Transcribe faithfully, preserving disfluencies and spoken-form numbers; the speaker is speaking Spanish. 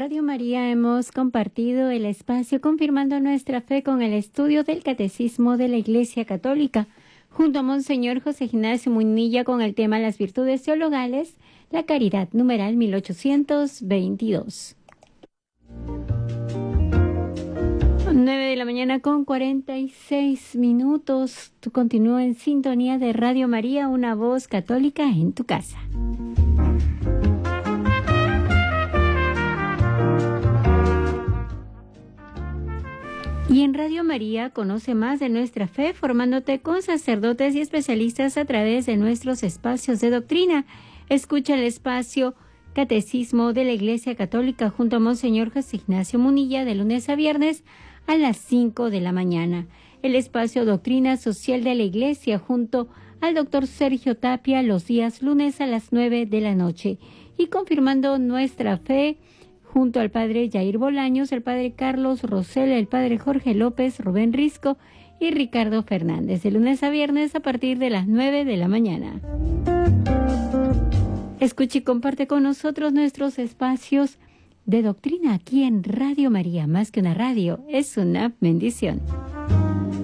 Radio María hemos compartido el espacio confirmando nuestra fe con el estudio del Catecismo de la Iglesia Católica, junto a Monseñor José Ignacio Munilla con el tema Las virtudes teologales, la caridad, numeral mil ochocientos veintidós. nueve de la mañana con cuarenta y seis minutos. Tú continúa en sintonía de Radio María, una voz católica en tu casa. Y en Radio María conoce más de nuestra fe formándote con sacerdotes y especialistas a través de nuestros espacios de doctrina. Escucha el espacio Catecismo de la Iglesia Católica junto a Monseñor José Ignacio Munilla de lunes a viernes a las cinco de la mañana. El espacio Doctrina Social de la Iglesia junto al doctor Sergio Tapia los días lunes a las nueve de la noche. Y confirmando nuestra fe junto al padre Jair Bolaños, el padre Carlos Rosel, el padre Jorge López, Rubén Risco y Ricardo Fernández, de lunes a viernes a partir de las nueve de la mañana. Escucha y comparte con nosotros nuestros espacios de doctrina aquí en Radio María. Más que una radio, es una bendición.